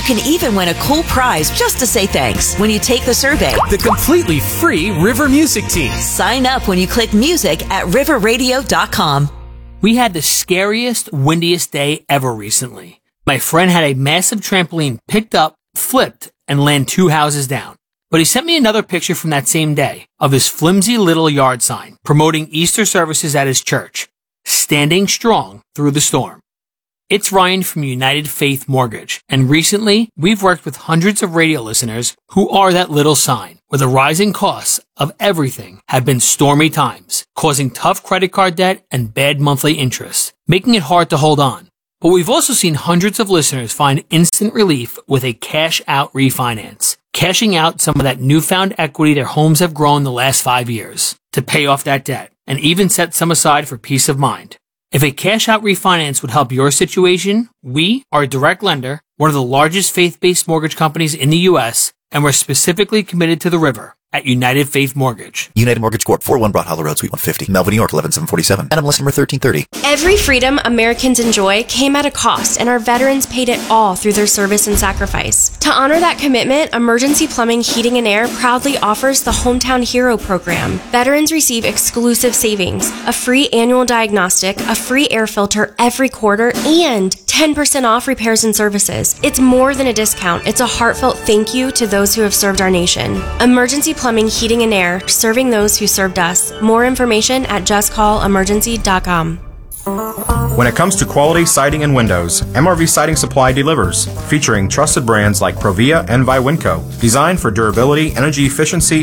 can even win a cool prize just to say thanks when you take the survey. The completely free River Music Team. Sign up when you click music at riverradio.com. We had the scariest, windiest day ever recently. My friend had a massive trampoline picked up, flipped, and land 2 houses down. But he sent me another picture from that same day of his flimsy little yard sign promoting Easter services at his church, standing strong through the storm. It's Ryan from United Faith Mortgage, and recently we've worked with hundreds of radio listeners who are that little sign, where the rising costs of everything have been stormy times, causing tough credit card debt and bad monthly interest, making it hard to hold on. But we've also seen hundreds of listeners find instant relief with a cash-out refinance, cashing out some of that newfound equity their homes have grown the last 5 years to pay off that debt, and even set some aside for peace of mind. If a cash-out refinance would help your situation, we are a direct lender, one of the largest faith-based mortgage companies in the U.S., and we're specifically committed to the river at United Faith Mortgage. United Mortgage Corp. 401 Broad Hollow Road, Suite 150, Melville, New York, 11747. NMLS number 1330. Every freedom Americans enjoy came at a cost, and our veterans paid it all through their service and sacrifice. To honor that commitment, Emergency Plumbing, Heating, and Air proudly offers the Hometown Hero program. Veterans receive exclusive savings, a free annual diagnostic, a free air filter every quarter, and 10% off repairs and services. It's more than a discount. It's a heartfelt thank you to those who have served our nation. Emergency Plumbing, Heating, and Air, serving those who served us. More information at justcallemergency.com. When it comes to quality siding and windows, MRV Siding Supply delivers, featuring trusted brands like Provia and Viwinco, designed for durability, energy efficiency,